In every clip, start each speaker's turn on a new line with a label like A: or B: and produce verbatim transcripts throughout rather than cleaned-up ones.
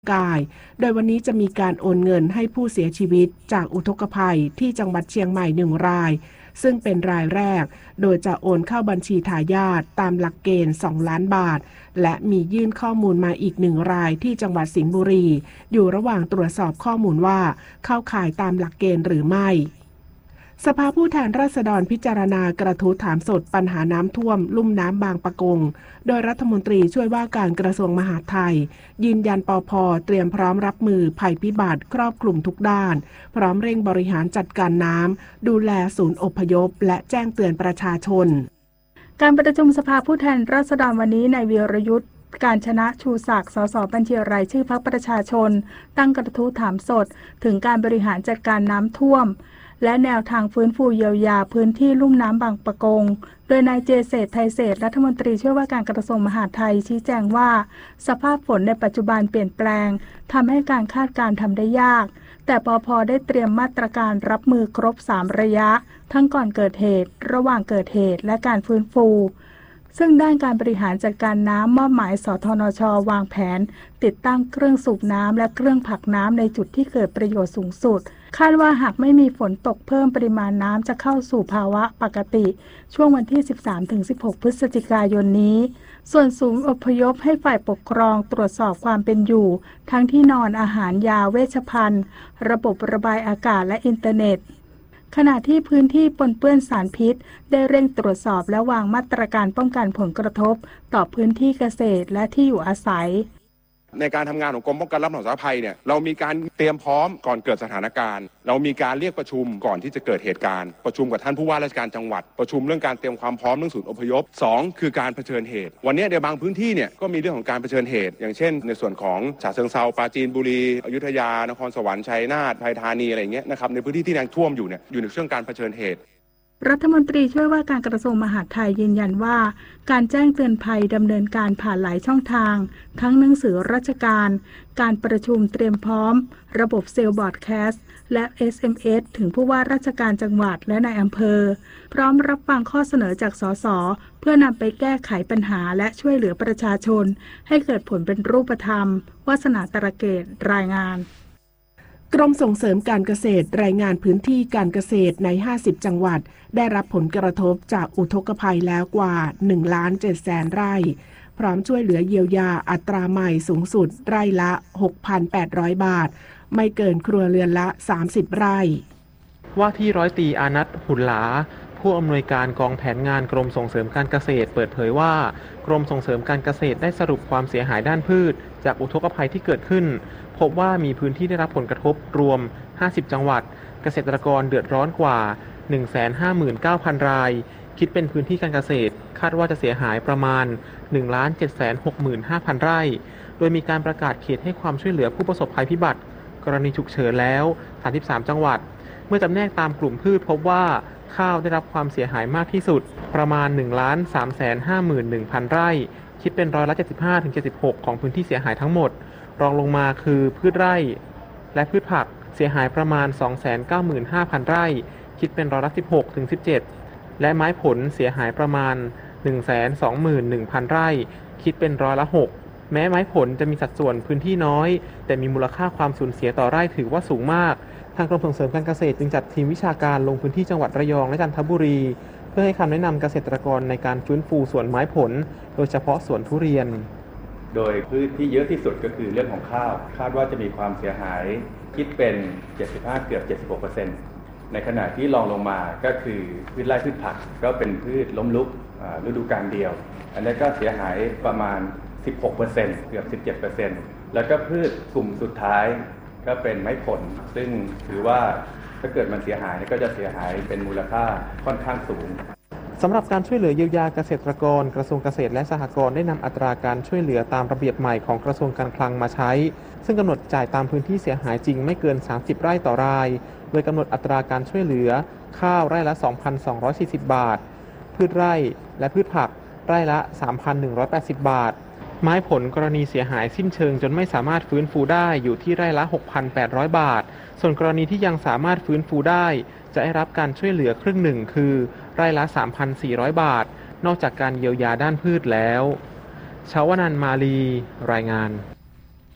A: กายโดยวันนี้จะมีการโอนเงินให้ผู้เสียชีวิตจากอุทกภัยที่จังหวัดเชียงใหม่หนึ่งรายซึ่งเป็นรายแรกโดยจะโอนเข้าบัญชีทายาทตามหลักเกณฑ์สองล้านบาทและมียื่นข้อมูลมาอีกหนึ่งรายที่จังหวัดสิงห์บุรีอยู่ระหว่างตรวจสอบข้อมูลว่าเข้าข่ายตามหลักเกณฑ์หรือไม่สภาผู้แทนราษฎรพิจารณากระทู้ถามสดปัญหาน้ำท่วมลุ่มน้ำบางปะกงโดยรัฐมนตรีช่วยว่าการกระทรวงมหาดไทยยืนยันปภ.เตรียมพร้อมรับมือภัยพิบัติครอบคลุมทุกด้านพร้อมเร่งบริหารจัดการน้ำดูแลศูนย์อพยพและแจ้งเตือนประชาชน
B: การประชุมสภาผู้แทนราษฎรวันนี้นายวีรยุทธการชนะชูศักดิ์ สส บัญชีรายชื่อพรรคประชาชนตั้งกระทู้ถามสดถึงการบริหารจัดการน้ำท่วมและแนวทางฟื้นฟูเยียวยาพื้นที่ลุ่มน้ำบางปะกงโดยนายเจเศรษฐ์ไทยเศรษฐ์รัฐมนตรีช่วยว่าการกระทรวงมหาดไทยชี้แจงว่าสภาพฝนในปัจจุบันเปลี่ยนแปลงทำให้การคาดการณ์ทำได้ยากแต่ปภ.ได้เตรียมมาตรการรับมือครบสามระยะทั้งก่อนเกิดเหตุระหว่างเกิดเหตุและการฟื้นฟูซึ่งด้านการบริหารจัดการน้ำมอบหมายสทนช.วางแผนติดตั้งเครื่องสูบน้ำและเครื่องผลักน้ำในจุดที่เกิดประโยชน์สูงสุดคาดว่าหากไม่มีฝนตกเพิ่มปริมาณน้ำจะเข้าสู่ภาวะปกติช่วงวันที่ สิบสามถึงสิบหก พฤศจิกายนนี้ส่วนศูนย์อพยพให้ฝ่ายปกครองตรวจสอบความเป็นอยู่ทั้งที่นอนอาหารยาเวชภัณฑ์ระบบระบายอากาศและอินเทอร์เน็ตขณะที่พื้นที่ปนเปื้อนสารพิษได้เร่งตรวจสอบและวางมาตรการป้องกันผลกระทบต่อพื้นที่เกษตรและที่อยู่อาศัย
C: ในการทำงานของกรมป้องกันและบรรเทาสาธารณภัยเนี่ยเรามีการเตรียมพร้อมก่อนเกิดสถานการณ์เรามีการเรียกประชุมก่อนที่จะเกิดเหตุการณ์ประชุมกับท่านผู้ว่าราชการจังหวัดประชุมเรื่องการเตรียมความพร้อมเรื่องศูนย์อพยพสองคือการเผชิญเหตุวันนี้ในบางพื้นที่เนี่ยก็มีเรื่องของการเผชิญเหตุอย่างเช่นในส่วนของฉะเชิงเทราปราจีนบุรีอยุธยานครสวรรค์ชัยนาทไทยธานีอะไรอย่างเงี้ยนะครับในพื้นที่ที่น้ำท่วมอยู่เนี่ยอยู่ในช่วงการเผชิญเหตุ
B: รัฐมนตรีช่วยว่าการกระทรวงมหาดไทยยืนยันว่าการแจ้งเตือนภัยดำเนินการผ่านหลายช่องทางทั้งหนังสือราชการการประชุมเตรียมพร้อมระบบเซลล์บอร์ดแคสต์และ เอส เอ็ม เอส ถึงผู้ว่าราชการจังหวัดและนายอำเภอพร้อมรับฟังข้อเสนอจากสสเพื่อนำไปแก้ไขปัญหาและช่วยเหลือประชาชนให้เกิดผลเป็นรูปธรรมวาสนาตระเกตรายงาน
A: กรมส่งเสริมการเกษตรรายงานพื้นที่การเกษตรในห้าสิบจังหวัดได้รับผลกระทบจากอุทกภัยแล้วกว่า หนึ่งล้านเจ็ดแสน ไร่พร้อมช่วยเหลือเยียวยาอัตราใหม่สูงสุดไร่ละ หกพันแปดร้อย บาทไม่เกินครัวเรือนละสามสิบไร่
D: ว่าที่ร้อยตรีอานัท หุ่นหลาผู้อำนวยการกองแผนงานกรมส่งเสริมการเกษตรเปิดเผยว่ากรมส่งเสริมการเกษตรได้สรุปความเสียหายด้านพืชจากอุทกภัยที่เกิดขึ้นพบว่ามีพื้นที่ได้รับผลกระทบรวมห้าสิบจังหวัดเกษตรกรเดือดร้อนกว่า หนึ่งแสนห้าหมื่นเก้าพัน รายคิดเป็นพื้นที่การเกษตรคาดว่าจะเสียหายประมาณ หนึ่งล้านเจ็ดแสนหกหมื่นห้าพัน ไร่โดยมีการประกาศเขตให้ความช่วยเหลือผู้ประสบภัยพิบัติกรณีฉุกเฉินแล้วสามสิบสามจังหวัดเมื่อจำแนกตามกลุ่มพืชพบว่าข้าวได้รับความเสียหายมากที่สุดประมาณ หนึ่งล้านสามแสนห้าหมื่นหนึ่งพัน ไร่คิดเป็นร้อยละ เจ็ดสิบห้าถึงเจ็ดสิบหก ของพื้นที่เสียหายทั้งหมดรองลงมาคือพืชไร่และพืชผักเสียหายประมาณ สองแสนเก้าหมื่นห้าพัน ไร่คิดเป็นร้อยละ สิบหกถึงสิบเจ็ด และไม้ผลเสียหายประมาณ หนึ่งแสนสองหมื่นหนึ่งพัน ไร่คิดเป็นร้อยละ หกแม้ไม้ผลจะมีสัดส่วนพื้นที่น้อยแต่มีมูลค่าความสูญเสียต่อไร่ถือว่าสูงมากทางกรมส่งเสริมการเกษตรจึงจัดทีมวิชาการลงพื้นที่จังหวัดระยองและจันทบุรีเพื่อให้คำแนะนำเกษตรกรในการฟื้นฟูสวนไม้ผลโดยเฉพาะสวนทุเรียน
E: โดยพืชที่เยอะที่สุดก็คือเรื่องของข้าวคาดว่าจะมีความเสียหายคิดเป็นเจ็ดสิบห้าเกือบ เจ็ดสิบหกเปอร์เซ็นต์ ในขณะที่รองลงมาก็คือพืชไร่พืชผักก็เป็นพืชล้มลุกฤดูกาลเดียวอันนี้ก็เสียหายประมาณ สิบหกเปอร์เซ็นต์ เกือบ สิบเจ็ดเปอร์เซ็นต์ แล้วก็พืชกลุ่มสุดท้ายก็เป็นไม้ผลซึ่งถือว่าถ้าเกิดมันเสียหายก็จะเสียหายเป็นมูลค่าค่อนข้างสูง
D: สำหรับการช่วยเหลือเยียวยาเกษตรกรกระทรวงเกษตรและสหกรณ์ได้นำอัตราการช่วยเหลือตามระเบียบใหม่ของกระทรวงการคลังมาใช้ซึ่งกำหนดจ่ายตามพื้นที่เสียหายจริงไม่เกินสามสิบไร่ต่อรายโดยกำหนดอัตราการช่วยเหลือข้าวไร่ละ สองพันสองร้อยสี่สิบ บาทพืชไร่และพืชผักไร่ละ สามพันหนึ่งร้อยแปดสิบ บาทไม้ผลกรณีเสียหายสิ้นเชิงจนไม่สามารถฟื้นฟูได้อยู่ที่ไร่ละ หกพันแปดร้อย บาทส่วนกรณีที่ยังสามารถฟื้นฟูได้จะได้รับการช่วยเหลือครึ่งหนึ่งคือไร่ละ สามพันสี่ร้อย บาทนอกจากการเยียวยาด้านพืชแล้วชาวนันท์ มาลีรายงาน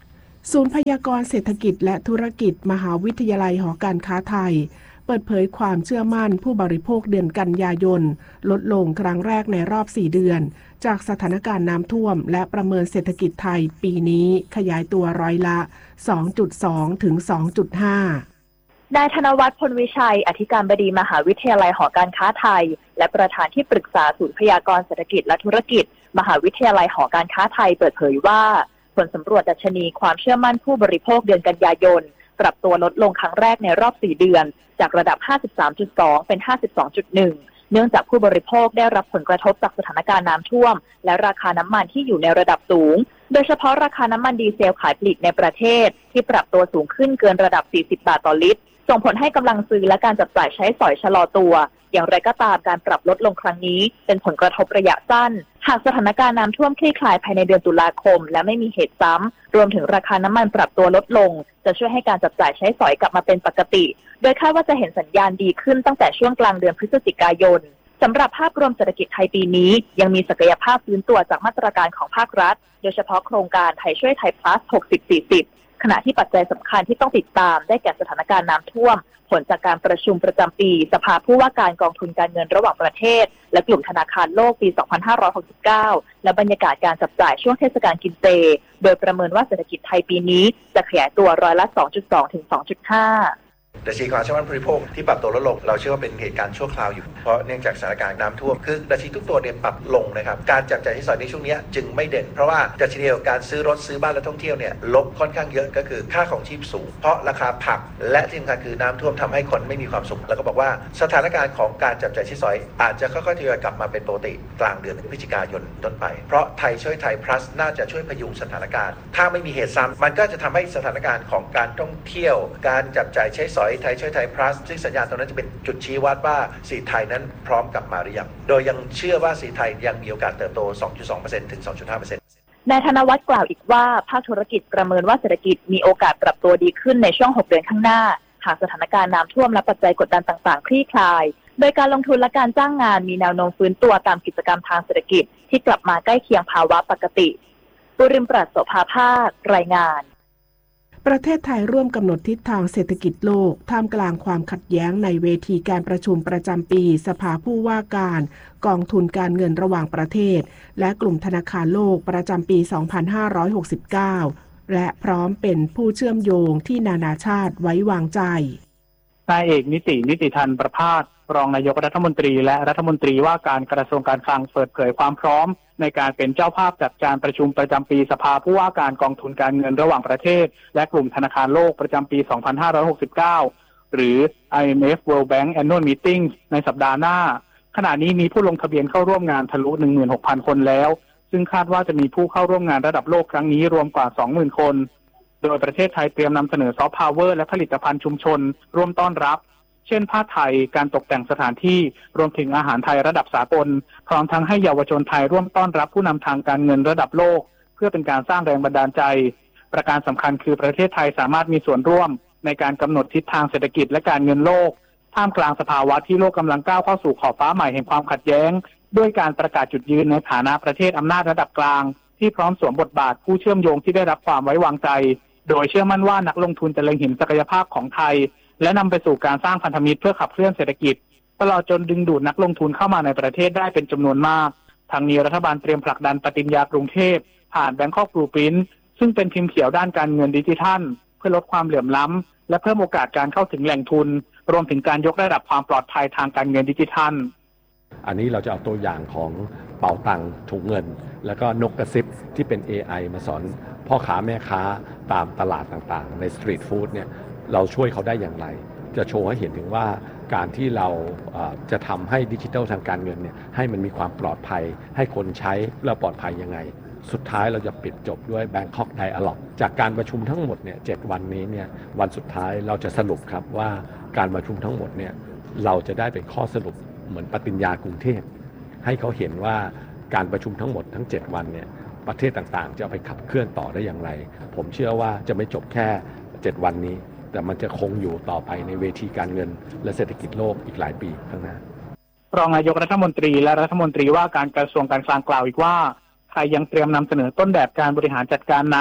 A: ศูนย์พยากรณ์เศรษฐกิจและธุรกิจมหาวิทยาลัยหอการค้าไทยเปิดเผยความเชื่อมั่นผู้บริโภคเดือนกันยายนลดลงครั้งแรกในรอบสี่เดือนจากสถานการณ์น้ำท่วมและประเมินเศรษฐกิจไทยปีนี้ขยายตัวร้อยละ สองจุดสอง ถึง สองจุดห้า
F: นายธนวัฒน์ พลวิชัยอธิการบดีมหาวิทยาลัยหอการค้าไทยและประธานที่ปรึกษาศูนย์พยากรณ์เศรษฐกิจและธุรกิจมหาวิทยาลัยหอการค้าไทยเปิดเผยว่าผลสำรวจดัชนีความเชื่อมั่นผู้บริโภคเดือนกันยายนปรับตัวลดลงครั้งแรกในรอบสี่เดือนจากระดับ ห้าสิบสามจุดสอง เป็น ห้าสิบสองจุดหนึ่ง เนื่องจากผู้บริโภคได้รับผลกระทบจากสถานการณ์น้ำท่วมและราคาน้ำมันที่อยู่ในระดับสูงโดยเฉพาะราคาน้ำมันดีเซลขายปลีกในประเทศที่ปรับตัวสูงขึ้นเกินระดับสี่สิบบาทต่อลิตรส่งผลให้กำลังซื้อและการจับจ่ายใช้สอยชะลอตัวอย่างไรก็ตามการปรับลดลงครั้งนี้เป็นผลกระทบระยะสั้นหากสถานการณ์น้ำท่วมคลี่คลายภายในเดือนตุลาคมและไม่มีเหตุซ้ำรวมถึงราคาน้ำมันปรับตัวลดลงจะช่วยให้การจับจ่ายใช้สอยกลับมาเป็นปกติโดยคาดว่าจะเห็นสัญญาณดีขึ้นตั้งแต่ช่วงกลางเดือนพฤศจิกายนสำหรับภาพรวมเศรษฐกิจไทยปีนี้ยังมีศักยภาพฟื้นตัวจากมาตรการของภาครัฐโดยเฉพาะโครงการไทยช่วยไทย plus หกสิบ สี่สิบ ขณะที่ปัจจัยสำคัญที่ต้องติดตามได้แก่สถานการณ์น้ำท่วมผลจากการประชุมประจำปีสภาผู้ว่าการกองทุนการเงินระหว่างประเทศและกลุ่มธนาคารโลกปี สองพันห้าร้อยหกสิบเก้า และบรรยากาศการจับจ่ายช่วงเทศกาลกินเจโดยประเมินว่าเศรษฐกิจไทยปีนี้จะขยายตัวร้อยละ สองจุดสอง ถึง สองจุดห้า
G: ดัชนีความเชื่อมั่นผู้บริโภคที่ปรับตัวลดลงเราเชื่อว่าเป็นเหตุการณ์ชั่วคราวอยู่เพราะเนื่องจากสถานการณ์น้ำท่วมคือดัชนีทุกตัวเนี่ยปรับลงนะครับการจับจ่ายใช้สอยในช่วงนี้จึงไม่เด่นเพราะว่าดัชนีการซื้อรถซื้อบ้านและท่องเที่ยวเนี่ยลบค่อนข้างเยอะก็คือค่าของชีพสูงเพราะราคาผักและที่สำคัญคือน้ำท่วมทำให้คนไม่มีความสุขแล้วก็บอกว่าสถานการณ์ของการจับจ่ายใช้สอยอาจจะค่อยๆทยอยกลับมาเป็นปกติกลางเดือนพฤศจิกายนต้นไปเพราะไทยช่วยไทย plus น่าจะช่วยพยุงสถานการณ์ถ้าไม่มีเหตุซ้ำมันก็จะทำให้สถานการณ์ของการท่องเที่ยวการจับจ่ายใช้สอยไทยช่วยไทย plusซึ่งสัญญาณตรงนั้นจะเป็นจุดชี้วัดว่าสีไทยนั้นพร้อมกลับมาหรือยังโดยยังเชื่อว่าสีไทยยังมีโอกาสเติบโต สองจุดสองเปอร์เซ็นต์ ถึง สองจุดห้าเปอร์เซ็นต์
F: นายธนวัฒน์กล่าวอีกว่าภาคธุรกิจประเมินว่าเศรษฐกิจมีโอกาสปรับตัวดีขึ้นในช่วงหกเดือนข้างหน้าหากสถานการณ์น้ำท่วมและปัจจัยกดดันต่างๆคลี่คลายโดยการลงทุนและการจ้างงานมีแนวโน้มฟื้นตัวตามกิจกรรมทางเศรษฐกิจที่กลับมาใกล้เคียงภาวะปกติบุริมปราศโสภาภาครายงาน
A: ประเทศไทยร่วมกำหนดทิศทางเศรษฐกิจโลกท่ามกลางความขัดแย้งในเวทีการประชุมประจำปีสภาผู้ว่าการกองทุนการเงินระหว่างประเทศและกลุ่มธนาคารโลกประจำปี สองพันห้าร้อยหกสิบเก้า และพร้อมเป็นผู้เชื่อมโยงที่นานาชาติไว้วางใจ
H: นายเอกนิตินิติธรรมประภาสรองนายกรัฐมนตรีและรัฐมนตรีว่าการกระทรวงการคลังเปิดเผยความพร้อมในการเป็นเจ้าภาพจัดการประชุมประจำปีสภาผู้ว่าการกองทุนการเงินระหว่างประเทศและกลุ่มธนาคารโลกประจำปี สองพันห้าร้อยหกสิบเก้า หรือ ไอ เอ็ม เอฟ World Bank Annual Meeting ในสัปดาห์หน้าขณะนี้มีผู้ลงทะเบียนเข้าร่วมงานทะลุ หนึ่งหมื่นหกพัน คนแล้วซึ่งคาดว่าจะมีผู้เข้าร่วมงานระดับโลกครั้งนี้รวมกว่า สองหมื่น คนโดยประเทศไทยเตรียมนำเสนอซอฟต์พาวเวอร์และผลิตภัณฑ์ชุมชนร่วมต้อนรับเช่นผ้าไทยการตกแต่งสถานที่รวมถึงอาหารไทยระดับสากลพร้อมทั้งให้เยาวชนไทยร่วมต้อนรับผู้นำทางการเงินระดับโลกเพื่อเป็นการสร้างแรงบันดาลใจประการสำคัญคือประเทศไทยสามารถมีส่วนร่วมในการกำหนดทิศทางเศรษฐกิจและการเงินโลกท่ามกลางสภาวะที่โลกกำลังก้าวเข้าสู่ขอบฟ้าใหม่แห่งความขัดแย้งด้วยการประกาศจุดยืนในฐานะประเทศอำนาจระดับกลางที่พร้อมสวมบทบาทผู้เชื่อมโยงที่ได้รับความไว้วางใจโดยเชื่อมั่นว่านักลงทุนจะเล็งเห็นศักยภาพของไทยและนำไปสู่การสร้างพันธมิตรเพื่อขับเคลื่อนเศรษฐกิจตลอดจนดึงดูดนักลงทุนเข้ามาในประเทศได้เป็นจำนวนมากทางนี้รัฐบาลเตรียมผลักดันปฏิญญากรุงเทพผ่าน Bangkok Blueprint ซึ่งเป็นพิมพ์เขียวด้านการเงินดิจิทัลเพื่อลดความเหลื่อมล้ำและเพิ่มโอกาสการเข้าถึงแหล่งทุนรวมถึงการยกระดับความปลอดภัยทางการเงินดิจิทัล
I: อันนี้เราจะเอาตัวอย่างของเป๋าตังค์ถุงเงินแล้วก็นกกระซิบที่เป็น เอ ไอ มาสอนพ่อค้าแม่ค้าตามตลาดต่างๆในสตรีทฟู้ดเนี่ยเราช่วยเขาได้อย่างไรจะโชว์ให้เห็นถึงว่าการที่เราจะทำให้ดิจิทัลทางการเงินเนี่ยให้มันมีความปลอดภัยให้คนใช้แล้วปลอดภัยยังไงสุดท้ายเราจะปิดจบด้วย Bangkok Dialogue จากการประชุมทั้งหมดเนี่ยเจ็ดวันนี้เนี่ยวันสุดท้ายเราจะสรุปครับว่าการประชุมทั้งหมดเนี่ยเราจะได้เป็นข้อสรุปเหมือนปฏิญญากรุงเทพให้เขาเห็นว่าการประชุมทั้งหมดทั้งเจ็ดวันเนี่ยประเทศต่างๆจะเอาไปขับเคลื่อนต่อได้อย่างไรผมเชื่อว่าจะไม่จบแค่เจ็ดวันนี้แต่มันจะคงอยู่ต่อไปในเวทีการเงินและเศรษฐกิจโลกอีกหลายปีข้างหน้าร
H: องนายกรัฐมนตรีและรัฐมนตรีว่าการกระทรวงการคลังกล่าวอีกว่าไทยยังเตรียมนำเสนอต้นแบบการบริหารจัดการน้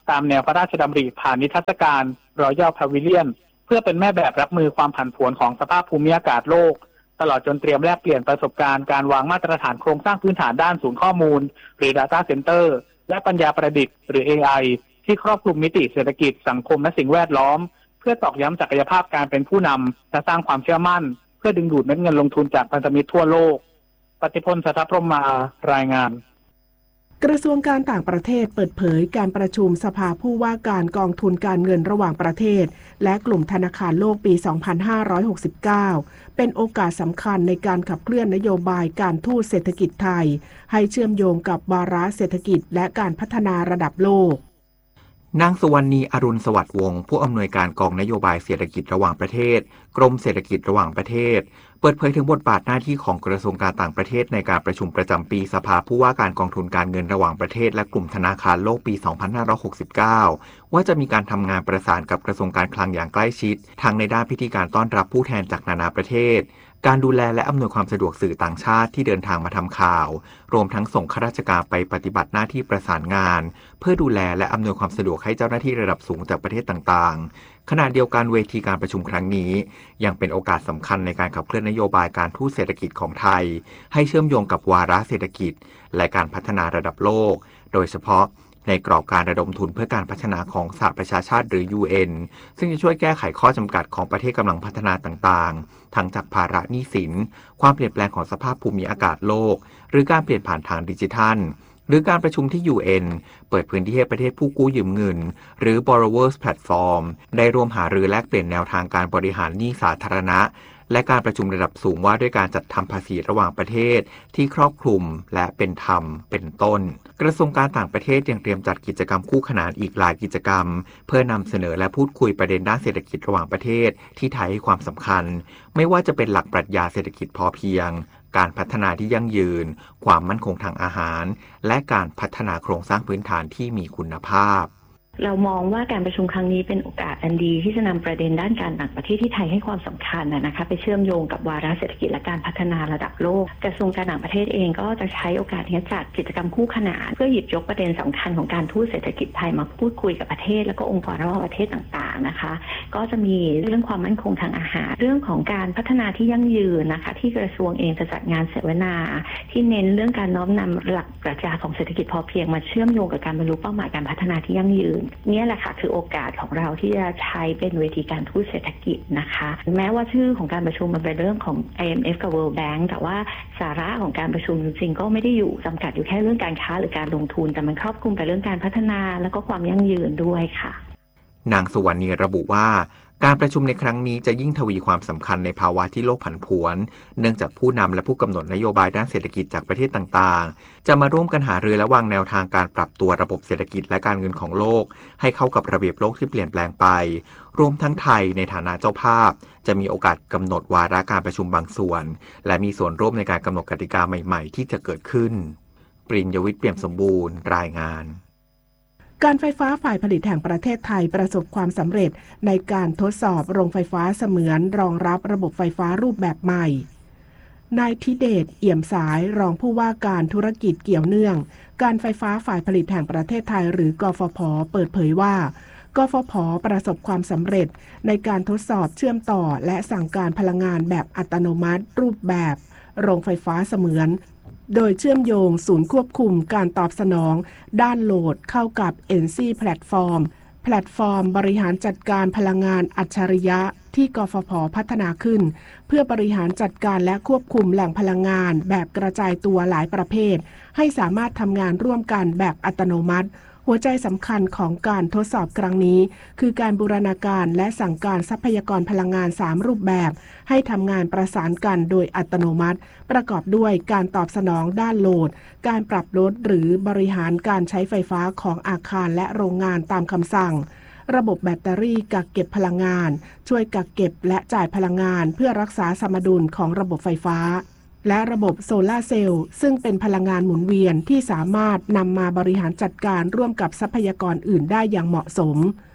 H: ตามแนวพระราชดำริผ่านนิทรรศการ Royal Pavilion เพื่อเป็นแม่แบบรับมือความผันผวนของสภาพภูมิอากาศโลกตลอดจนเตรียมแลกเปลี่ยนประสบการณ์การวางมาตรฐานโครงสร้างพื้นฐานด้านศูนย์ข้อมูลหรือ Data Center และปัญญาประดิษฐ์หรือ เอ ไอ ที่ครอบคลุมมิติเศรษฐกิจสังคมและสิ่งแวดล้อมเพื่อตอกย้ำศักยภาพการเป็นผู้นำและสร้างความเชื่อมั่นเพื่อดึงดูดเม็ดเงินลงทุนจากพันธมิตรทั่วโลกปฏิพล สัทธพรหมารายงาน
A: กระทรวงการต่างประเทศเปิดเผยการประชุมสภาผู้ว่าการกองทุนการเงินระหว่างประเทศและกลุ่มธนาคารโลกปี สองพันห้าร้อยหกสิบเก้า เป็นโอกาสสำคัญในการขับเคลื่อนนโยบายการทูตเศรษฐกิจไทยให้เชื่อมโยงกับวาระเศรษฐกิจและการพัฒนาระดับโลก
J: นางสุวรรณีอรุณสวัสดิ์วงศ์ผู้อำนวยการกองนโยบายเศรษฐกิจระหว่างประเทศกรมเศรษฐกิจระหว่างประเทศเปิดเผยถึงบทบาทหน้าที่ของกระทรวงการต่างประเทศในการประชุมประจำปีสภาผู้ว่าการกองทุนการเงินระหว่างประเทศและกลุ่มธนาคารโลกปี สองพันห้าร้อยหกสิบเก้า ว่าจะมีการทำงานประสานกับกระทรวงการคลังอย่างใกล้ชิดทั้งในด้านพิธีการต้อนรับผู้แทนจากนานาประเทศการดูแลและอำนวยความสะดวกสื่อต่างชาติที่เดินทางมาทำข่าวรวมทั้งส่งข้าราชการไปปฏิบัติหน้าที่ประสานงานเพื่อดูแลและอำนวยความสะดวกให้เจ้าหน้าที่ระดับสูงจากประเทศต่างๆขณะเดียวกันเวทีการประชุมครั้งนี้ยังเป็นโอกาสสำคัญในการขับเคลื่อนนโยบายการทูตเศรษฐกิจของไทยให้เชื่อมโยงกับวาระเศรษฐกิจและการพัฒนาระดับโลกโดยเฉพาะในกรอบการระดมทุนเพื่อการพัฒนาของสหประชาชาติหรือ ยู เอ็น ซึ่งจะช่วยแก้ไขข้อจำกัดของประเทศกำลังพัฒนาต่างๆทั้งจากภาระหนี้สินความเปลี่ยนแปลงของสภาพภูมิอากาศโลกหรือการเปลี่ยนผ่านทางดิจิทัลหรือการประชุมที่ ยู เอ็น เปิดพื้นที่ให้ประเทศผู้กู้ยืมเงินหรือ borrowers platform ได้ร่วมหารือแลกเปลี่ยนแนวทางการบริหารหนี้สาธารณะและการประชุมระดับสูงว่าด้วยการจัดทำภาษีระหว่างประเทศที่ครอบคลุมและเป็นธรรมเป็นต้นกระทรวงการต่างประเทศยังเตรียมจัดกิจกรรมคู่ขนานอีกหลายกิจกรรมเพื่อนำเสนอและพูดคุยประเด็นด้านเศรษฐกิจระหว่างประเทศที่ไทยให้ความสำคัญไม่ว่าจะเป็นหลักปรัชญาเศรษฐกิจพอเพียงการพัฒนาที่ยั่งยืนความมั่นคงทางอาหารและการพัฒนาโครงสร้างพื้นฐานที่มีคุณภาพ
K: เรามองว่าการประชุมครั้งนี้เป็นโอกาสอันดีที่จะนำประเด็นด้านการต่างประเทศที่ไทยให้ความสำคัญนะคะไปเชื่อมโยงกับวาระเศรษฐกิจและการพัฒนาระดับโลกกระทรวงการต่างประเทศเองก็จะใช้โอกาสนี้จัดกิจกรรมคู่ขนานเพื่อหยิบยกประเด็นสำคัญของการทูตเศรษฐกิจไทยมาพูดคุยกับประเทศและก็องค์กรระหว่างประเทศต่างๆนะคะก็จะมีเรื่องความมั่นคงทางอาหารเรื่องของการพัฒนาที่ยั่งยืนนะคะที่กระทรวงเองจะจัดงานเสวนาที่เน้นเรื่องการน้อมนำหลักปรัชญาของเศรษฐกิจพอเพียงมาเชื่อมโยงกับการบรรลุเป้าหมายการพัฒนาที่ยั่งยืนนี่แหละค่ะคือโอกาสของเราที่จะใช้เป็นเวทีการทูตเศรษฐกิจนะคะแม้ว่าชื่อของการประชุมมันเป็นเรื่องของ ไอ เอ็ม เอฟ กับ World Bank แต่ว่าสาระของการประชุมจริงๆก็ไม่ได้อยู่จำกัดอยู่แค่เรื่องการค้าหรือการลงทุนแต่มันครอบคลุมไปเรื่องการพัฒนาและก็ความยั่งยืนด้วยค่ะ
J: นางสุวรรณีระบุว่าการประชุมในครั้งนี้จะยิ่งทวีความสำคัญในภาวะที่โลกผันผวนเนื่องจากผู้นำและผู้กำหนดนโยบายด้านเศรษฐกิจจากประเทศต่างๆจะมาร่วมกันหารือและวางแนวทางการปรับตัวระบบเศรษฐกิจและการเงินของโลกให้เข้ากับระเบียบโลกที่เปลี่ยนแปลงไปรวมทั้งไทยในฐานะเจ้าภาพจะมีโอกาสกำหนดวาระการประชุมบางส่วนและมีส่วนร่วมในการกำหนดกติกาใหม่ๆที่จะเกิดขึ้นปริญญวิทย์เปี่ยมสมบูรณ์รายงาน
A: การไฟฟ้าฝ่ายผลิตแห่งประเทศไทยประสบความสำเร็จในการทดสอบโรงไฟฟ้าเสมือนรองรับระบบไฟฟ้ารูปแบบใหม่นายธิเดชเอี่ยมสายรองผู้ว่าการธุรกิจเกี่ยวเนื่องการไฟฟ้าฝ่ายผลิตแห่งประเทศไทยหรือกฟผ.เปิดเผยว่ากฟผ.ประสบความสำเร็จในการทดสอบเชื่อมต่อและสั่งการพลังงานแบบอัตโนมัติรูปแบบโรงไฟฟ้าเสมือนโดยเชื่อมโยงศูนย์ควบคุมการตอบสนองด้านโหลดเข้ากับ เอ็น ซี Platform แพลตฟอร์มบริหารจัดการพลังงานอัจฉริยะที่กฟผ.พัฒนาขึ้นเพื่อบริหารจัดการและควบคุมแหล่งพลังงานแบบกระจายตัวหลายประเภทให้สามารถทำงานร่วมกันแบบอัตโนมัติหัวใจสำคัญของการทดสอบครั้งนี้คือการบูรณาการและสั่งการทรัพยากรพลังงานสามรูปแบบให้ทำงานประสานกันโดยอัตโนมัติประกอบด้วยการตอบสนองด้านโหลดการปรับลดหรือบริหารการใช้ไฟฟ้าของอาคารและโรงงานตามคำสั่งระบบแบตเตอรี่กักเก็บพลังงานช่วยกักเก็บและจ่ายพลังงานเพื่อรักษาสมดุลของระบบไฟฟ้าและระบบโซลาร์เซลล์ซึ่งเป็นพลังงานหมุนเวียนที่สามารถนำมาบริหารจัดการร่วมกับทรัพยากรอื่นได้อย่างเหมาะสม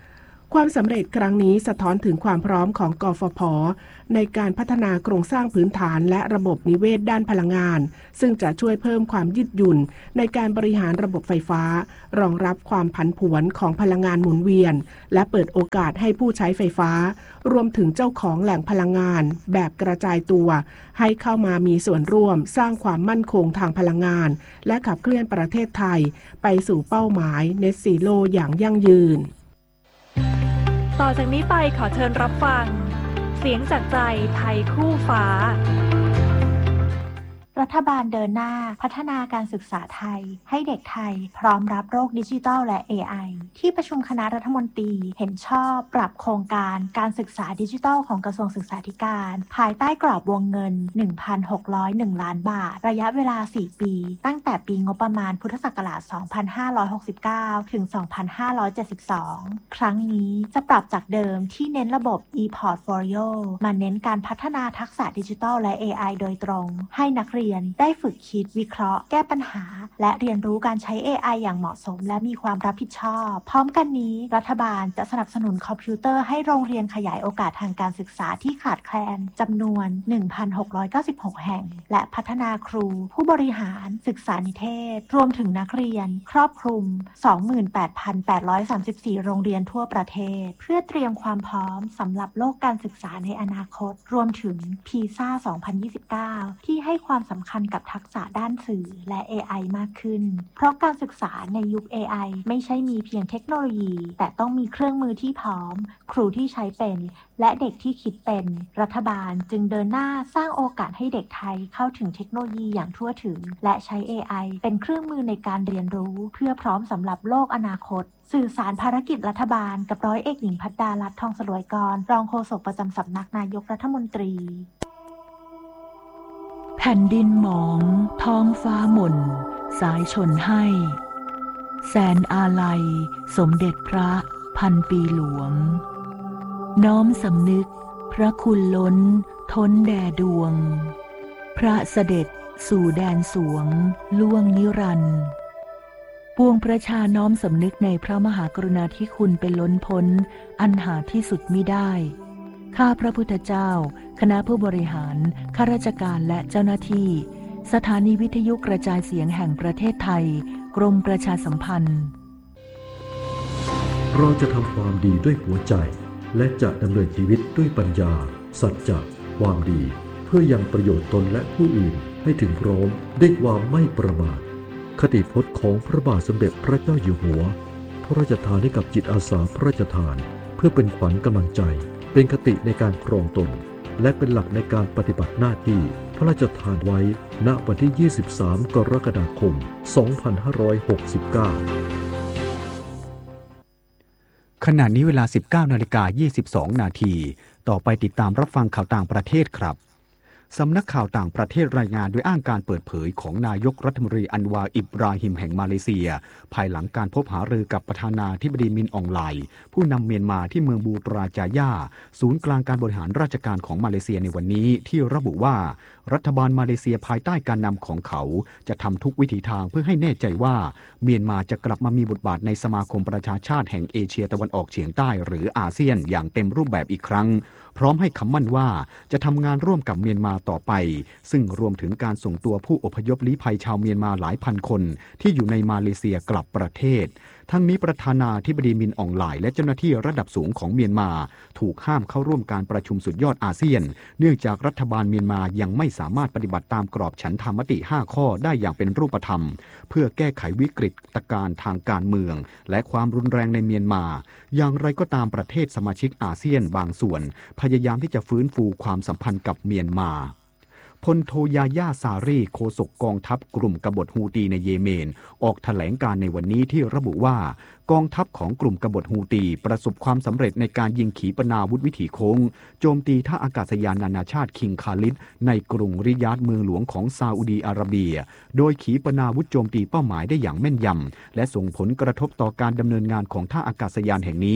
A: ความสำเร็จครั้งนี้สะท้อนถึงความพร้อมของกฟผ.ในการพัฒนาโครงสร้างพื้นฐานและระบบนิเวศด้านพลังงานซึ่งจะช่วยเพิ่มความยืดหยุ่นในการบริหารระบบไฟฟ้ารองรับความผันผวนของพลังงานหมุนเวียนและเปิดโอกาสให้ผู้ใช้ไฟฟ้ารวมถึงเจ้าของแหล่งพลังงานแบบกระจายตัวให้เข้ามามีส่วนร่วมสร้างความมั่นคงทางพลังงานและขับเคลื่อนประเทศไทยไปสู่เป้าหมาย Net Zero อย่างยั่งยืน
L: ต่อจากนี้ไปขอเชิญรับฟังเสียงจากใจไทยคู่ฟ้า
M: รัฐบาลเดินหน้าพัฒนาการศึกษาไทยให้เด็กไทยพร้อมรับโลกดิจิทัลและ เอ ไอ ที่ประชุมคณะรัฐมนตรีเห็นชอบปรับโครงการการศึกษาดิจิทัลของกระทรวงศึกษาธิการภายใต้กรอบวงเงิน หนึ่งพันหกร้อยเอ็ด ล้านบาทระยะเวลาสี่ปีตั้งแต่ปีงบประมาณพุทธศักราช สองพันห้าร้อยหกสิบเก้า ถึง สองพันห้าร้อยเจ็ดสิบสอง ครั้งนี้จะปรับจากเดิมที่เน้นระบบ e-portfolio มาเน้นการพัฒนาทักษะดิจิทัลและ เอ ไอ โดยตรงให้นักเรียนได้ฝึกคิดวิเคราะห์แก้ปัญหาและเรียนรู้การใช้ เอ ไอ อย่างเหมาะสมและมีความรับผิดชอบพร้อมกันนี้รัฐบาลจะสนับสนุนคอมพิวเตอร์ให้โรงเรียนขยายโอกาสทางการศึกษาที่ขาดแคลนจำนวน หนึ่งพันหกร้อยเก้าสิบหก แห่งและพัฒนาครูผู้บริหารศึกษานิเทศรวมถึงนักเรียนครอบคลุม สองหมื่นแปดพันแปดร้อยสามสิบสี่ โรงเรียนทั่วประเทศเพื่อเตรียมความพร้อมสำหรับโลกการศึกษาในอนาคตรวมถึง พี ซ่า สองพันยี่สิบเก้า ที่ให้ความสำคัญกับทักษะด้านสื่อและ เอ ไอ มากขึ้นเพราะการศึกษาในยุค เอ ไอ ไม่ใช่มีเพียงเทคโนโลยีแต่ต้องมีเครื่องมือที่พร้อมครูที่ใช้เป็นและเด็กที่คิดเป็นรัฐบาลจึงเดินหน้าสร้างโอกาสให้เด็กไทยเข้าถึงเทคโนโลยีอย่างทั่วถึงและใช้ เอ ไอ เป็นเครื่องมือในการเรียนรู้เพื่อพร้อมสำหรับโลกอนาคตสื่อสารภารกิจรัฐบาลกับร้อยเอกหญิงพัดดาลัตน์ทองสลวยกรรองโฆษกประจำสำนักนายกรัฐมนตรี
N: แผ่นดินหมองท้องฟ้าหม่นสายชนให้แสนอาลัยสมเด็จพระพันปีหลวงน้อมสำนึกพระคุณล้นท้นแด่ดวงพระเสด็จสู่แดนสวงล่วงนิรันดร์ปวงประชาน้อมสำนึกในพระมหากรุณาธิคุณเป็นล้นพ้นอันหาที่สุดมิได้ข้าพระพุทธเจ้าคณะผู้บริหารข้าราชการและเจ้าหน้าที่สถานีวิทยุกระจายเสียงแห่งประเทศไทยกรมประชาสัมพันธ์
O: เราจะทำความดีด้วยหัวใจและจะดำเนินชีวิตด้วยปัญญาสัจจะความดีเพื่อยังประโยชน์ตนและผู้อื่นให้ถึงพร้อมด้วยความไม่ประมาทคติพจน์ของพระบาทสมเด็จพระเจ้าอยู่หัวพระราชทานให้กับจิตอาสาพระราชทานเพื่อเป็นขวัญกำลังใจเป็นคติในการครองตนและเป็นหลักในการปฏิบัติหน้าที่พระราชทานไว้ณวันที่ยี่สิบสามกรกฎาคมสองพันห้าร้อยหกสิบเก้า
P: ขณะนี้เวลา สิบเก้านาฬิกายี่สิบสอง นาทีต่อไปติดตามรับฟังข่าวต่างประเทศครับสำนักข่าวต่างประเทศรายงานโดยอ้างการเปิดเผยของนายกรัฐมนตรีอันวาอิบราฮิมแห่งมาเลเซียภายหลังการพบหารือกับประธานาธิบดีมินอองไลผู้นำเมียนมาที่เมืองบูตราจายาศูนย์กลางการบริหารราชการของมาเลเซียในวันนี้ที่ระบุว่ารัฐบาลมาเลเซียภายใต้การนำของเขาจะทำทุกวิถีทางเพื่อให้แน่ใจว่าเมียนมาจะกลับมามีบทบาทในสมาคมประชาชาติแห่งเอเชียตะวันออกเฉียงใต้หรืออาเซียนอย่างเต็มรูปแบบอีกครั้งพร้อมให้คำมั่นว่าจะทำงานร่วมกับเมียนมาต่อไปซึ่งรวมถึงการส่งตัวผู้อพยพลี้ภัยชาวเมียนมาหลายพันคนที่อยู่ในมาเลเซียกลับประเทศทั้งนี้ประธานาธิบดีมินอองไลและเจ้าหน้าที่ระดับสูงของเมียนมาถูกห้ามเข้าร่วมการประชุมสุดยอดอาเซียนเนื่องจากรัฐบาลเมียนมายังไม่สามารถปฏิบัติตามกรอบฉันทามติห้าข้อได้อย่างเป็นรูปธรรมเพื่อแก้ไขวิกฤตการณ์ทางการเมืองและความรุนแรงในเมียนมาอย่างไรก็ตามประเทศสมาชิกอาเซียนบางส่วนพยายามที่จะฟื้นฟูความสัมพันธ์กับเมียนมาพลโทยาย่าซารีโฆษกกองทัพกลุ่มกบฏฮูตีในเยเมนออกแถลงการในวันนี้ที่ระบุว่ากองทัพของกลุ่มกบฏฮูตีประสบความสำเร็จในการยิงขีปนาวุธวิถีโค้งโจมตีท่าอากาศยานนานาชาติคิงคาลิดในกรุงริยาดเมืองหลวงของซาอุดีอาระเบียโดยขีปนาวุธโจมตีเป้าหมายได้อย่างแม่นยำและส่งผลกระทบต่อการดำเนินงานของท่าอากาศยานแห่งนี้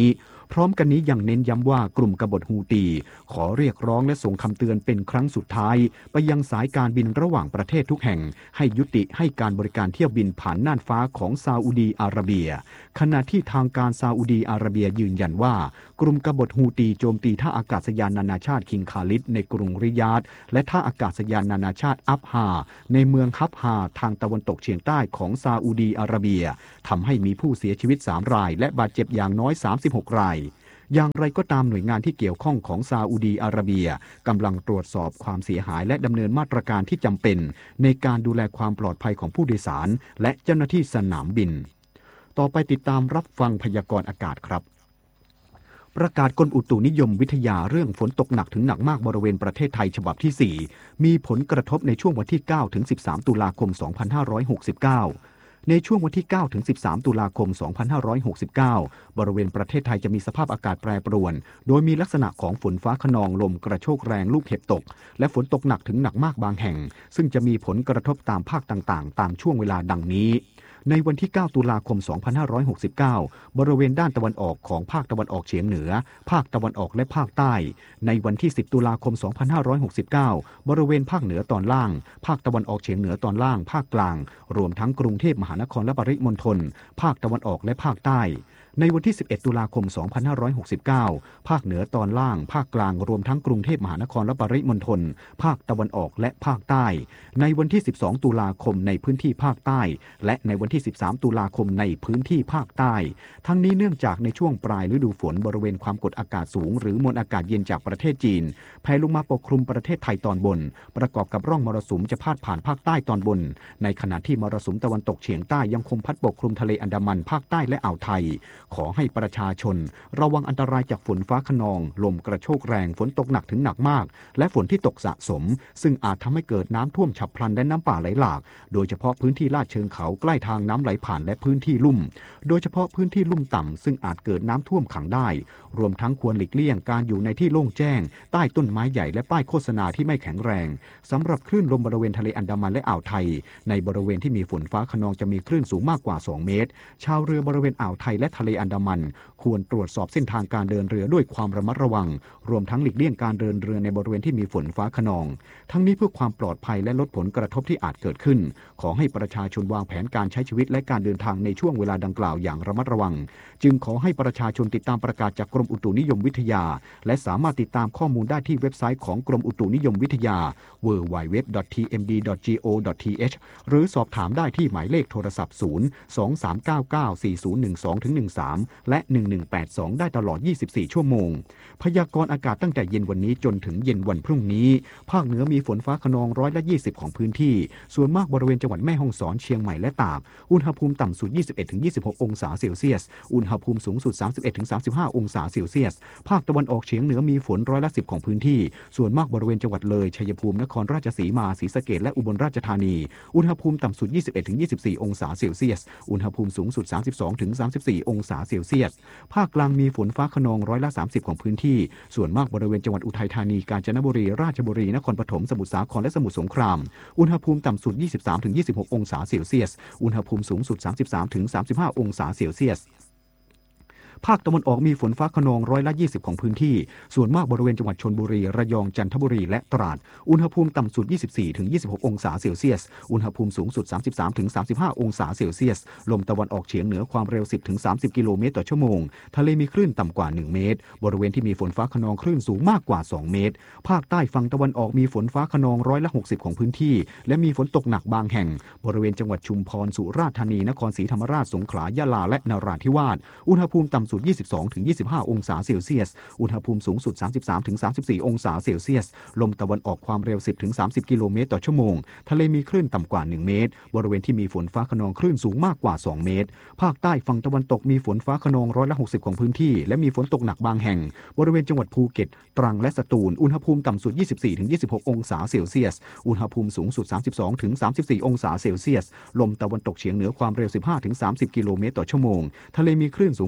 P: พร้อมกันนี้ยังเน้นย้ำว่ากลุ่มกบฏฮูตีขอเรียกร้องและส่งคำเตือนเป็นครั้งสุดท้ายไปยังสายการบินระหว่างประเทศทุกแห่งให้ยุติให้การบริการเที่ยวบินผ่านน่านฟ้าของซาอุดีอาระเบียขณะที่ทางการซาอุดีอาระเบียยืนยันว่ากลุ่มกบฏฮูตีโจมตีท่าอากาศยานนานาชาติคิงคาลิดในกรุงริยาดและท่าอากาศยานนานาชาติอับฮาในเมืองฮับฮาทางตะวันตกเฉียงใต้ของซาอุดีอาระเบียทำให้มีผู้เสียชีวิตสามรายและบาดเจ็บอย่างน้อยสามสิบหกรายอย่างไรก็ตามหน่วยงานที่เกี่ยวข้องของซาอุดีอาระเบียกำลังตรวจสอบความเสียหายและดำเนินมาตรการที่จำเป็นในการดูแลความปลอดภัยของผู้โดยสารและเจ้าหน้าที่สนามบินต่อไปติดตามรับฟังพยากรณ์อากาศครับประกาศกรมอุตุนิยมวิทยาเรื่องฝนตกหนักถึงหนักมากบริเวณประเทศไทยฉบับที่สี่มีผลกระทบในช่วงวันที่เก้าถึงสิบสามตุลาคมสองพันห้าร้อยหกสิบเก้าในช่วงวันที่เก้าถึงสิบสามตุลาคมสองพันห้าร้อยหกสิบเก้าบริเวณประเทศไทยจะมีสภาพอากาศแปรปรวนโดยมีลักษณะของฝนฟ้าคะนองลมกระโชกแรงลูกเห็บตกและฝนตกหนักถึงหนักมากบางแห่งซึ่งจะมีผลกระทบตามภาคต่างๆตามช่วงเวลาดังนี้ในวันที่เก้าตุลาคมสองพันห้าร้อยหกสิบเก้าบริเวณด้านตะวันออกของภาคตะวันออกเฉียงเหนือภาคตะวันออกและภาคใต้ในวันที่สิบตุลาคมสองพันห้าร้อยหกสิบเก้าบริเวณภาคเหนือตอนล่างภาคตะวันออกเฉียงเหนือตอนล่างภาคกลางรวมทั้งกรุงเทพมหานครและปริมณฑลภาคตะวันออกและภาคใต้ในวันที่สิบเอ็ดตุลาคมสองพันห้าร้อยหกสิบเก้าภาคเหนือตอนล่างภาคกลางรวมทั้งกรุงเทพมหานครและปริมณฑลภาคตะวันออกและภาคใต้ในวันที่สิบสองตุลาคมในพื้นที่ภาคใต้และในวันที่สิบสามตุลาคมในพื้นที่ภาคใต้ทั้งนี้เนื่องจากในช่วงปลายฤดูฝนบริเวณความกดอากาศสูงหรือมวลอากาศเย็นจากประเทศจีนแผ่ลงมาปกคลุมประเทศไทยตอนบนประกอบกับร่องมรสุมจะพาดผ่านภาคใต้ตอนบนในขณะที่มรสุมตะวันตกเฉียงใต้ยังคงพัดปกคลุมทะเลอันดามันภาคใต้และอ่าวไทยขอให้ประชาชนระวังอันตรายจากฝนฟ้าคะนองลมกระโชกแรงฝนตกหนักถึงหนักมากและฝนที่ตกสะสมซึ่งอาจทำให้เกิดน้ำท่วมฉับพลันและน้ำป่าไหลหลากโดยเฉพาะพื้นที่ลาดเชิงเขาใกล้ทางน้ำไหลผ่านและพื้นที่ลุ่มโดยเฉพาะพื้นที่ลุ่มต่ำซึ่งอาจเกิดน้ำท่วมขังได้รวมทั้งควรหลีกเลี่ยงการอยู่ในที่โล่งแจ้งใต้ต้นไม้ใหญ่และป้ายโฆษณาที่ไม่แข็งแรงสำหรับคลื่นลมบริเวณทะเลอันดามันและอ่าวไทยในบริเวณที่มีฝนฟ้าคะนองจะมีคลื่นสูงมากกว่าสองเมตรชาวเรือบริเวณอ่าวไทยและทะเลอันดามันควรตรวจสอบเส้นทางการเดินเรือด้วยความระมัดระวังรวมทั้งหลีกเลี่ยงการเดินเรือในบริเวณที่มีฝนฟ้าคะนองทั้งนี้เพื่อความปลอดภัยและลดผลกระทบที่อาจเกิดขึ้นขอให้ประชาชนวางแผนการใช้ชีวิตและการเดินทางในช่วงเวลาดังกล่าวอย่างระมัดระวังจึงขอให้ประชาชนติดตามประกาศจากกรมอุตุนิยมวิทยาและสามารถติดตามข้อมูลได้ที่เว็บไซต์ของกรมอุตุนิยมวิทยา ดับเบิลยู ดับเบิลยู ดับเบิลยู ดอท ที เอ็ม ดี ดอท จี โอ ดอท ที เอช หรือสอบถามได้ที่หมายเลขโทรศัพท์ ศูนย์ สอง สาม เก้า เก้า สี่ ศูนย์ หนึ่ง สอง หนึ่ง สาม และ หนึ่ง หนึ่ง แปด สอง ได้ตลอด ยี่สิบสี่ ชั่วโมงพยากรณ์อากาศตั้งแต่เย็นวันนี้จนถึงเย็นวันพรุ่งนี้ภาคเหนือมีฝนฟ้าคะนองร้อยละยี่สิบของพื้นที่ส่วนมากบริเวณจังหวัดแม่ฮ่องสอนเชียงใหม่และตากอุณหภูมิต่ำสุด ยี่สิบเอ็ดถึงยี่สิบหก องศาเซลเซียสอุณหภูมิสูงสุด สามสิบเอ็ดถึงสามสิบห้า องศาเซลเซียสภาคตะวันออกเฉียงเหนือมีฝนร้อยละสิบของพื้นที่ส่วนมากบริเวณจังหวัดเลยชัยภูมินครราชสีมาศรีสะเกษและอุบลราชธานีอุณหภูมิต่ำสุด ยี่สิบเอ็ดถึงยี่สิบสี่ องศาเซลเซียสอุณหภูมิสูงสุด สามสิบสองถึงสามสิบสี่ องศาเซลเซียสภาคกลางมีฝนฟ้าคะนองร้อยละสามสิบของพื้นที่ส่วนมากบริเวณจังหวัดอุทัยธานีกาญจนบุรีราชบุรีนครปฐมสมุทรสาครและสมุทรสงครามอุณหภูมิต่ำสุด ยี่สิบสามถึงยี่สิบหก องศาเซลเซียสอุณหภูมิสูงสุด สามสิบสามถึงสามสิบห้า องศาเซลเซียสภาคตะวันออกมีฝนฟ้าคะนองร้อยละยี่สิบของพื้นที่ส่วนมากบริเวณจังหวัดชลบุรีระยองจันทบุรีและตราดอุณหภูมิต่ำสุด ยี่สิบสี่ถึงยี่สิบหก องศาเซลเซียสอุณหภูมิสูงสุด สามสิบสามถึงสามสิบห้า องศาเซลเซียสลมตะวันออกเฉียงเหนือความเร็ว สิบถึงสามสิบ กิโลเมตรต่อชั่วโมงทะเลมีคลื่นต่ำกว่าหนึ่งเมตรบริเวณที่มีฝนฟ้าคะนองคลื่นสูงมากกว่าสองเมตรภาคใต้ฝั่งตะวันออกมีฝนฟ้าคะนองร้อยละหกสิบของพื้นที่และมีฝนตกหนักบางแห่งบริเวณจังหวัดชุมพรสุราษฎร์ธานีนครศรีธรรมราชสงขลายะลาและนราธิวาสอุณหภูมิต่ำสุด ยี่สิบสองถึงยี่สิบห้า องศาเซลเซียสอุณหภูมิสูงสุด สามสิบสามถึงสามสิบสี่ องศาเซลเซียสลมตะวันออกความเร็ว สิบถึงสามสิบ กิโลเมตรต่อชั่วโมงทะเลมีคลื่นต่ำกว่าหนึ่งเมตรบริเวณที่มีฝนฟ้าคะนองคลื่นสูงมากกว่าสองเมตรภาคใต้ฝั่งตะวันตกมีฝนฟ้าคะนองร้อยละหกสิบของพื้นที่และมีฝนตกหนักบางแห่งบริเวณจังหวัดภูเก็ตตรังและสตูลอุณหภูมิต่ำสุด ยี่สิบสี่ถึงยี่สิบหก องศาเซลเซียสอุณหภูมิสูงสุด สามสิบสองถึงสามสิบสี่ องศาเซลเซียสลมตะวันตกเฉียงเหนือความเร็ว สิบห้าถึงสามสิบ กิโลเมตรต่อชั่วโมงทะเลมีคลื่นสูงประมาณหนึ่ง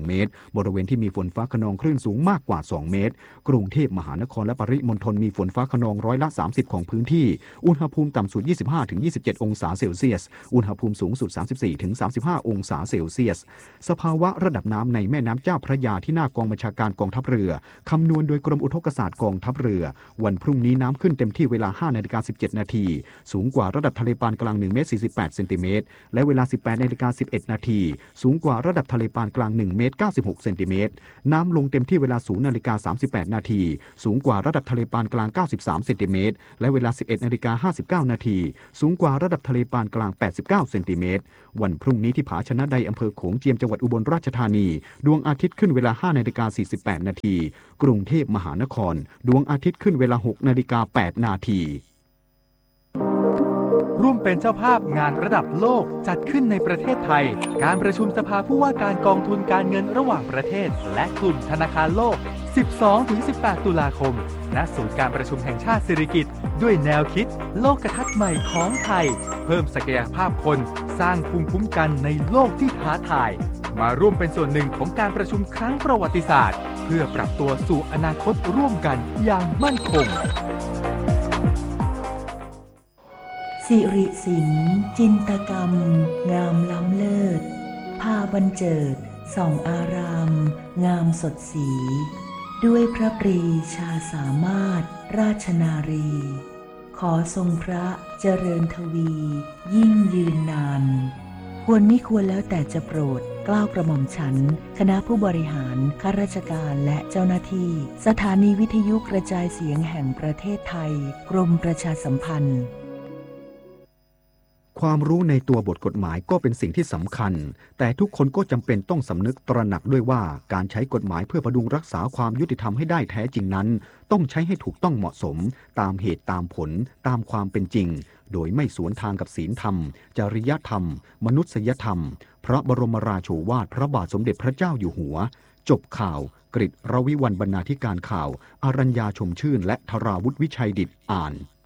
P: งเมตรบริเวณที่มีฝนฟ้าคะนองคลื่นสูงมากกว่าสองเมตรกรุงเทพมหานครและปริมณฑลมีฝนฟ้าคะนองร้อยละสามสิบของพื้นที่อุณหภูมิต่ำสุด ยี่สิบห้าถึงยี่สิบเจ็ด องศาเซลเซียสอุณหภูมิสูงสุด สามสิบสี่ถึงสามสิบห้า องศาเซลเซียสสภาวะระดับน้ำในแม่น้ำเจ้าพระยาที่หน้ากองบัญชาการกองทัพเรือคำนวณโดยกรมอุทกศาสตร์กองทัพเรือวันพรุ่งนี้น้ำขึ้นเต็มที่เวลา ห้านาฬิกาสิบเจ็ดนาทีสูงกว่าระดับทะเลปานกลางหนึ่งเมตรสี่สิบแปดเซนติเมตรและเวลา สิบแปดนาฬิกาสิบเอ็ดนาทีสูงกว่าระดับทะเลปานกลางหนึ่งเมตรเก้าสิบหกเซนติเมตรน้ำลงเต็มที่เวลา ศูนย์นาฬิกาสามสิบแปดนาทีสูงกว่าระดับทะเลปานกลางเก้าสิบสามเซนติเมตรและเวลา สิบเอ็ดนาฬิกาห้าสิบเก้านาทีสูงกว่าระดับทะเลปานกลางแปดสิบเก้าเซนติเมตรวันพรุ่งนี้ที่ผาชนะใดอำเภอโขงเจียมจังหวัดอุบลราชธานีดวงอาทิตย์ขึ้นเวลา ห้านาฬิกาสี่สิบแปดนาทีกรุงเทพมหานครดวงอาทิตย์ขึ้นเวลา หกนาฬิกาแปดนาที
Q: ร่วมเป็นเจ้าภาพงานระดับโลกจัดขึ้นในประเทศไทยการประชุมสภาผู้ว่าการกองทุนการเงินระหว่างประเทศและกลุ่มธนาคารโลก สิบสองถึงสิบแปด ตุลาคมณศูนย์การประชุมแห่งชาติสิริกิติ์ด้วยแนวคิดโลกทัศน์ใหม่ของไทยเพิ่มศักยภาพคนสร้างภูมิคุ้มกันในโลกที่ท้าทายมาร่วมเป็นส่วนหนึ่งของการประชุมครั้งประวัติศาสตร์เพื่อปรับตัวสู่อนาคตร่วมกันอย่างมั่นคง
N: สิริศิลป์จินตกรรมงามล้ำเลิศพาบรรเจิดส่องอารามงามสดสีด้วยพระปรีชาสามารถราชนารีขอทรงพระเจริญทวียิ่งยืนนานควรมิควรแล้วแต่จะโปรดเกล้ากระหม่อมฉันคณะผู้บริหารข้าราชการและเจ้าหน้าที่สถานีวิทยุกระจายเสียงแห่งประเทศไทยกรมประชาสัมพันธ์
P: ความรู้ในตัวบทกฎหมายก็เป็นสิ่งที่สำคัญแต่ทุกคนก็จำเป็นต้องสำนึกตระหนักด้วยว่าการใช้กฎหมายเพื่อพดุงรักษาความยุติธรรมให้ได้แท้จริงนั้นต้องใช้ให้ถูกต้องเหมาะสมตามเหตุตามผลตามความเป็นจริงโดยไม่สวนทางกับศีลธรรมจริยธรรมมนุษยธรรมพระบรมราโชวาทพระบาทสมเด็จพระเจ้าอยู่หัวจบข่าวกฤษ รวิวรรณบรรณาธิการข่าวอรัญญาชมชื่นและธราวุฒิวิชัยดิษฐ์อ่าน